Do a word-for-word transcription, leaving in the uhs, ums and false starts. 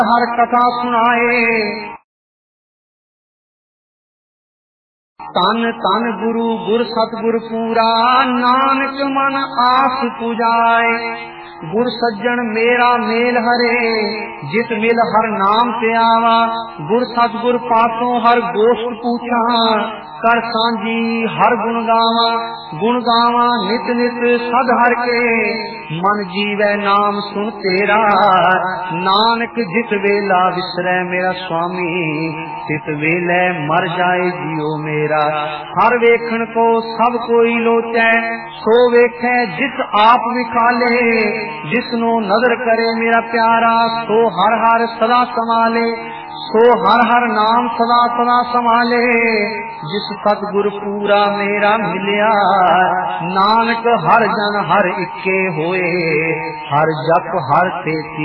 हर कथा सुनाए। तन तन गुरु गुर सतगुर पूरा, नानक मन आस पुजाए। गुर सज्जन मेरा मेल हरे, जित मिल हर नाम ते आवा। गुर सतगुर पासों हर गोष्ठ पूछा, कर सांझी हर गुण गावा। गुण गावा नित नित सद हर के, मन जीवै नाम सुन तेरा। नानक जित वेला विसरै मेरा स्वामी, तित वेले मर जाए जियो मेरा। हर वेखण को सब कोई लोचै, सो वेखै जिस आप विखाले। जिसनो नजर करे मेरा प्यारा, सो हर हर सदा संभाले। सो हर हर नाम सदा सदा संभाले। जिस सतगुर पूरा मेरा मिलिया, नानक हर जन हर इक्के होए। हर जप हर तेती